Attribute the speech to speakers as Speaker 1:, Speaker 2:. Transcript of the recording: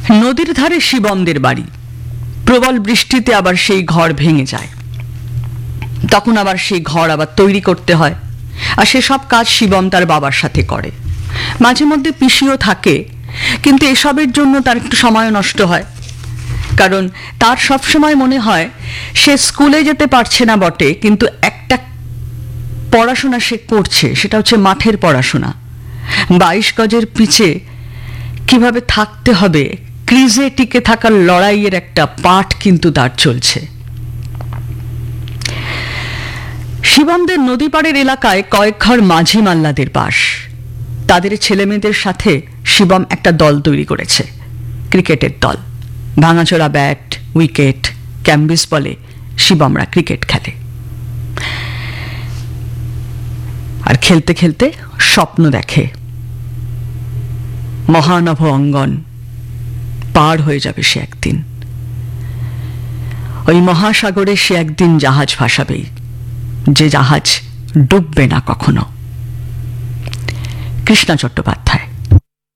Speaker 1: নদীর ধারে শিবমদের বাড়ি। প্রবল বৃষ্টিতে আবার সেই ঘর ভেঙে যায়, তখন আবার সেই ঘর আবার তৈরি করতে হয়, আর সেসব কাজ শিবম তার বাবার সাথে করে। মাঝে মধ্যে পিসিও থাকে, কিন্তু এসবের জন্য তার একটু সময় নষ্ট হয়, কারণ তার সবসময় মনে হয় সে স্কুলে যেতে পারছে না বটে, কিন্তু একটা পড়াশোনা সে করছে, সেটা হচ্ছে মাঠের পড়াশোনা। 22 গজের পিচে কিভাবে থাকতে হবে, ক্রিজে টিকে থাকার লড়াইয়ের একটা পাঠ কিন্তু তার চলছে। শিবমদের নদী পাড়ের এলাকায় কয়েক ঘর মাঝি মাল্লাদের বাস। তাদের ছেলেমেয়েদের সাথে শিবম একটা দল তৈরি করেছে, ক্রিকেটের দল। ভাঙাচোরা ব্যাট, উইকেট, ক্যাম্বিস বলে শিবমরা ক্রিকেট খেলে। আর খেলতে খেলতে স্বপ্ন দেখে মহানভ অঙ্গন পার হয়ে যাবে সে একদিন। ওই মহাসাগরে সে একদিন জাহাজ ভাসাবেই, যে জাহাজ ডুববে না কখনো। কৃষ্ণা চট্টোপাধ্যায়।